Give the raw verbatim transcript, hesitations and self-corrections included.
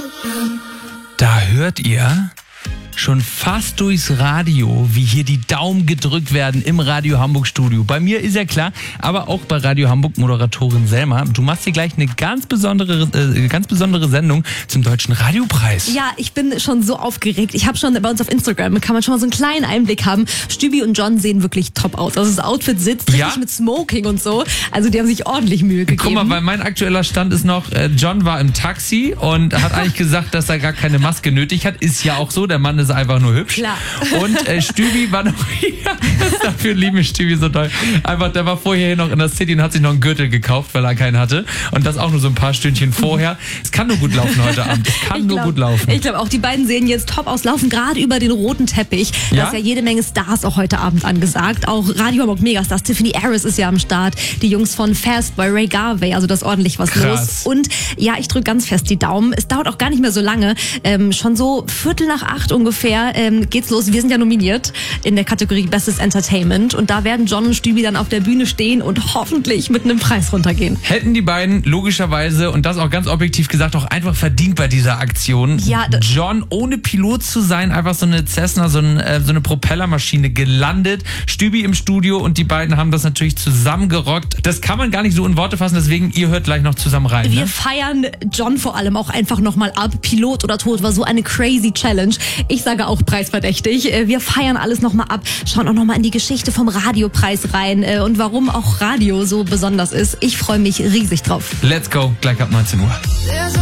Da hört ihr schon fast durchs Radio, wie hier die Daumen gedrückt werden im Radio Hamburg Studio. Bei mir ist ja klar, aber auch bei Radio Hamburg Moderatorin Selma. Du machst hier gleich eine ganz besondere, äh, ganz besondere Sendung zum Deutschen Radiopreis. Ja, ich bin schon so aufgeregt. Ich habe schon bei uns auf Instagram, kann man schon mal so einen kleinen Einblick haben. Stübi und John sehen wirklich top aus. Also das Outfit sitzt richtig Ja? mit Smoking und so. Also die haben sich ordentlich Mühe gegeben. Guck mal, weil mein aktueller Stand ist noch, äh, John war im Taxi und hat eigentlich gesagt, dass er gar keine Maske nötig hat. Ist ja auch so, der Mann ist einfach nur hübsch. Klar. Und äh, Stübi war noch hier. Dafür liebe ich Stübi so toll. Einfach, der war vorher hier noch in der City und hat sich noch einen Gürtel gekauft, weil er keinen hatte. Und das auch nur so ein paar Stündchen vorher. Es kann nur gut laufen heute Abend. Es kann Ich nur glaub, gut laufen. Ich glaube auch, die beiden sehen jetzt top aus, laufen gerade über den roten Teppich. Da Ja? ist ja jede Menge Stars auch heute Abend angesagt. Auch Radio Hamburg Megastars, Tiffany Harris ist ja am Start. Die Jungs von Fast bei Ray Garvey, also da ist ordentlich was Krass. los. Und ja, ich drücke ganz fest die Daumen. Es dauert auch gar nicht mehr so lange. Ähm, schon so Viertel nach acht ungefähr ähm, geht's los. Wir sind ja nominiert in der Kategorie Bestes Entertainment. Und da werden John und Stübi dann auf der Bühne stehen und hoffentlich mit einem Preis runtergehen. Hätten die beiden logischerweise, und das auch ganz objektiv gesagt, auch einfach verdient bei dieser Aktion. Ja, d- John, ohne Pilot zu sein, einfach so eine Cessna, so, ein, äh, so eine Propellermaschine gelandet. Stübi im Studio und die beiden haben das natürlich zusammengerockt. Das kann man gar nicht so in Worte fassen, deswegen ihr hört gleich noch zusammen rein. Wir Ne? feiern John vor allem auch einfach nochmal ab. Pilot oder Tod war so eine crazy Challenge. Ich sage auch preisverdächtig. Äh, Wir feiern alles nochmal ab, schauen auch nochmal in die Geschichte vom Radiopreis rein äh, und warum auch Radio so besonders ist. Ich freue mich riesig drauf. Let's go, gleich ab neunzehn Uhr.